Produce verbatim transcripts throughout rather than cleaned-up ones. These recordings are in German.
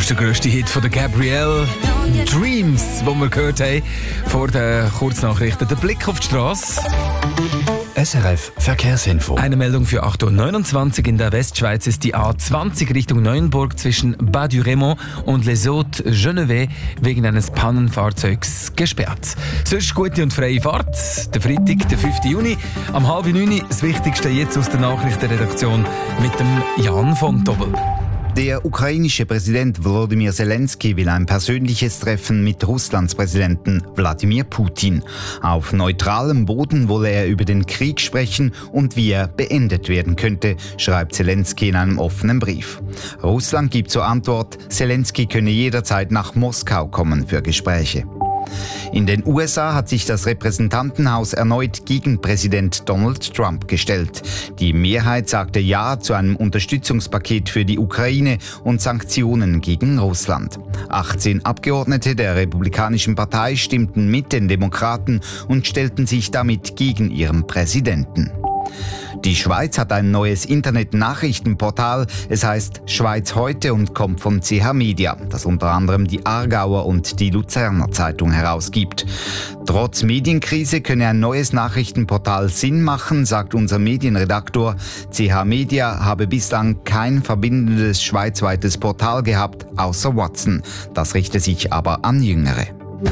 ist der grösste Hit von der Gabrielle. Dreams, den wir gehört haben vor den Kurznachrichten. Der Blick auf die Straße. S R F Verkehrsinfo. Eine Meldung für acht Uhr neunundzwanzig. In der Westschweiz ist die A zwanzig Richtung Neuenburg zwischen Bas du Raymond und Les Hauts-Genevais wegen eines Pannenfahrzeugs gesperrt. Sonst gute und freie Fahrt. Der Freitag, der fünften Juni, am halb neun. Das Wichtigste jetzt aus der Nachrichtenredaktion mit dem Jan von Dobbel. Der ukrainische Präsident Volodymyr Zelensky will ein persönliches Treffen mit Russlands Präsidenten Wladimir Putin. Auf neutralem Boden wolle er über den Krieg sprechen und wie er beendet werden könnte, schreibt Zelensky in einem offenen Brief. Russland gibt zur Antwort, Zelensky könne jederzeit nach Moskau kommen für Gespräche. In den U S A hat sich das Repräsentantenhaus erneut gegen Präsident Donald Trump gestellt. Die Mehrheit sagte Ja zu einem Unterstützungspaket für die Ukraine und Sanktionen gegen Russland. achtzehn Abgeordnete der Republikanischen Partei stimmten mit den Demokraten und stellten sich damit gegen ihren Präsidenten. Die Schweiz hat ein neues Internet-Nachrichtenportal. Es heißt Schweiz heute und kommt von C H Media, das unter anderem die Aargauer und die Luzerner Zeitung herausgibt. Trotz Medienkrise könne ein neues Nachrichtenportal Sinn machen, sagt unser Medienredaktor. C H Media habe bislang kein verbindendes schweizweites Portal gehabt, außer Watson. Das richte sich aber an Jüngere.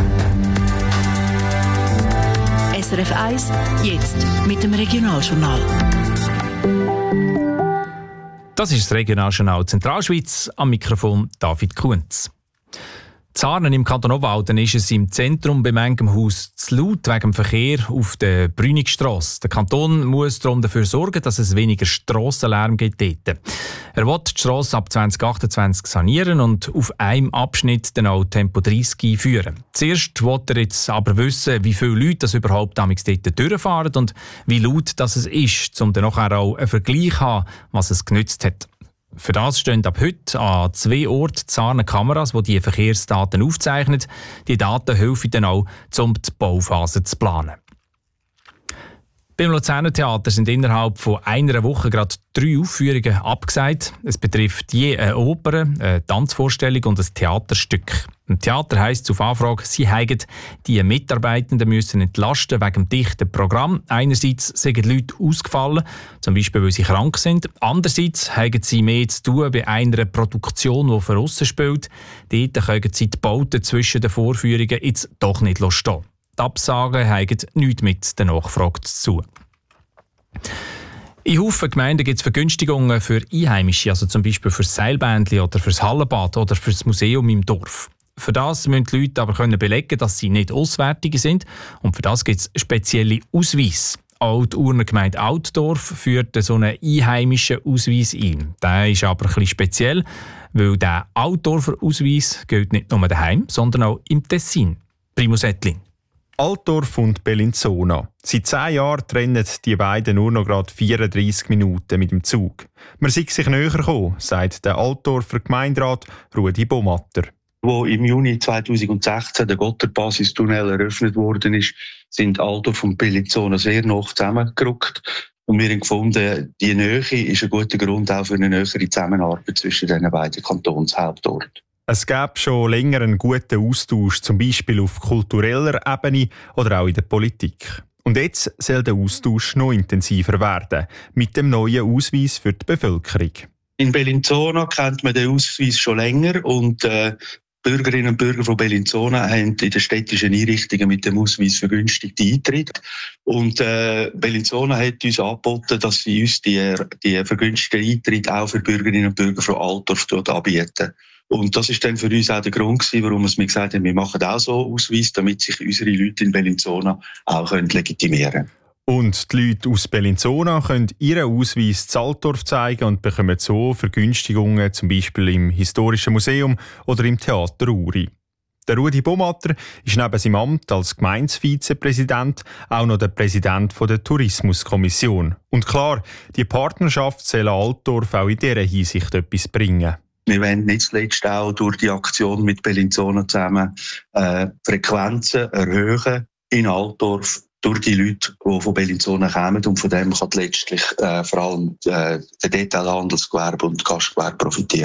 S R F eins, jetzt mit dem Regionaljournal. Das ist das Regionaljournal Zentralschweiz, am Mikrofon David Kunz. Zarnen im Kanton Obwalden ist es im Zentrum bei manchem Haus zu laut wegen dem Verkehr auf der Brünigstrasse. Der Kanton muss darum dafür sorgen, dass es weniger Strassenlärm gibt dort. Er will die Strasse ab zwanzig achtundzwanzig sanieren und auf einem Abschnitt dann auch Tempo dreißig einführen. Zuerst will er jetzt aber wissen, wie viele Leute das überhaupt damals dort durchfahren und wie laut das es ist, um dann nachher auch einen Vergleich zu haben, was es genützt hat. Für das stehen ab heute an zwei Orten Zarnen Kameras, die die Verkehrsdaten aufzeichnen. Die Daten helfen dann auch, um die Bauphase zu planen. Beim Luzerner Theater sind innerhalb von einer Woche gerade drei Aufführungen abgesagt. Es betrifft je eine Oper, eine Tanzvorstellung und ein Theaterstück. Im Theater heisst es auf Anfrage, sie hätten die Mitarbeitenden müssen entlasten wegen dem dichten Programm. Einerseits sind die Leute ausgefallen, zum Beispiel weil sie krank sind. Andererseits haben sie mehr zu tun bei einer Produktion, die für aussen spielt. Dort können sie die Bauten zwischen den Vorführungen jetzt doch nicht stehen. Die Absagen haben nichts mit der Nachfrage zu tun. In Haufen Gemeinden gibt es Vergünstigungen für Einheimische, also zum Beispiel für das Seilbändli oder für das Hallenbad oder für das Museum im Dorf. Für das müssen die Leute aber können belegen, dass sie nicht Auswärtige sind, und für das gibt es spezielle Ausweise. Auch die Urner Gemeinde Altdorf führt so einen einheimischen Ausweis ein. Der ist aber ein bisschen speziell, weil der Altdorfer Ausweis gilt nicht nur daheim, sondern auch im Tessin. Primus Ettling. Altdorf und Bellinzona. Seit zehn Jahren trennen die beiden nur noch gerade vierunddreissig Minuten mit dem Zug. Man sei sich näher gekommen, sagt der Altdorfer Gemeinderat Rudi Bomatter. Wo im Juni zweitausendsechzehn der Gotthard-Basistunnel eröffnet worden ist, sind Altdorf und Bellinzona sehr nah zusammengerückt. Und wir haben gefunden, die Nähe ist ein guter Grund auch für eine nähere Zusammenarbeit zwischen den beiden Kantonshauptorten. Es gäbe schon länger einen guten Austausch, zum Beispiel auf kultureller Ebene oder auch in der Politik. Und jetzt soll der Austausch noch intensiver werden, mit dem neuen Ausweis für die Bevölkerung. In Bellinzona kennt man den Ausweis schon länger und äh, Bürgerinnen und Bürger von Bellinzona haben in den städtischen Einrichtungen mit dem Ausweis vergünstigte Eintritt. Und äh, Bellinzona hat uns angeboten, dass sie uns die, die vergünstigten Eintritt auch für Bürgerinnen und Bürger von Altdorf anbieten. Und das ist dann für uns auch der Grund gewesen, warum wir gesagt haben, wir machen auch so einen Ausweis, damit sich unsere Leute in Bellinzona auch legitimieren können. Und die Leute aus Bellinzona können ihren Ausweis zu Altdorf zeigen und bekommen so Vergünstigungen, zum Beispiel im Historischen Museum oder im Theater Uri. Der Rudi Bomatter ist neben seinem Amt als Gemeindevizepräsident auch noch der Präsident der Tourismuskommission. Und klar, die Partnerschaft soll Altdorf auch in dieser Hinsicht etwas bringen. Wir wollen nicht zuletzt auch durch die Aktion mit Bellinzona zusammen äh, Frequenzen erhöhen in Altdorf durch die Leute, die von Bellinzona kommen. Und von dem kann letztlich äh, vor allem äh, der Detailhandelsgewerbe und das Gastgewerbe profitieren.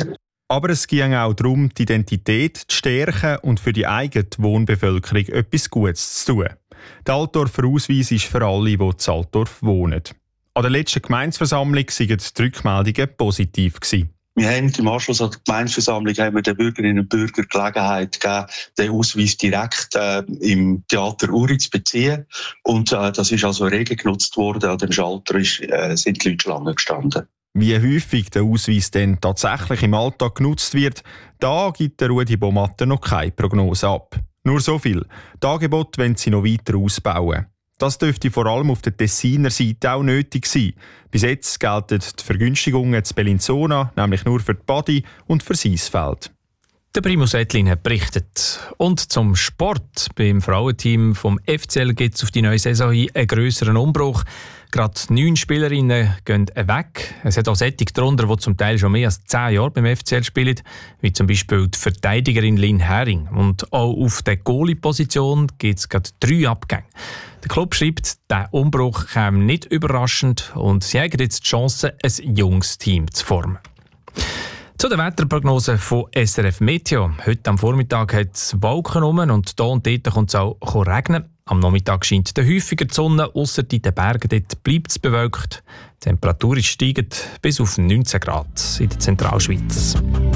Aber es ging auch darum, die Identität zu stärken und für die eigene Wohnbevölkerung etwas Gutes zu tun. Der Altdorfer Ausweis ist für alle, die in Altdorf wohnen. An der letzten Gemeindeversammlung waren die Rückmeldungen positiv gewesen. Wir haben im Anschluss an die Gemeindeversammlung haben wir den Bürgerinnen und Bürgern Gelegenheit gegeben, den Ausweis direkt äh, im Theater Uri zu beziehen. Und äh, das ist also rege genutzt worden. An dem Schalter ist, äh, sind die Leute Schlange gestanden. Wie häufig der Ausweis denn tatsächlich im Alltag genutzt wird, da gibt der Rudi Bomatter noch keine Prognose ab. Nur so viel. Die Angebote wollen sie noch weiter ausbauen. Das dürfte vor allem auf der Tessiner Seite auch nötig sein. Bis jetzt gelten die Vergünstigungen zu Bellinzona nämlich nur für die Badi und für Seisfeld. Der Primus Ettlin hat berichtet. Und zum Sport. Beim Frauenteam vom F C L gibt es auf die neue Saison hin einen grösseren Umbruch. Gerade neun Spielerinnen gehen weg. Es hat auch solche darunter, die zum Teil schon mehr als zehn Jahre beim F C L spielen, wie zum Beispiel die Verteidigerin Lynn Hering. Und auch auf der Goalie-Position gibt es gerade drei Abgänge. Der Club schreibt, der Umbruch käme nicht überraschend und sie haben jetzt die Chance, ein junges Team zu formen. Zu der Wetterprognose von S R F Meteo. Heute am Vormittag hat es Wolken rum und hier und dort kommt es auch regnen. Am Nachmittag scheint dann häufiger die Sonne, ausser in den Bergen dort bleibt es bewölkt. Die Temperatur steigt bis auf neunzehn Grad in der Zentralschweiz.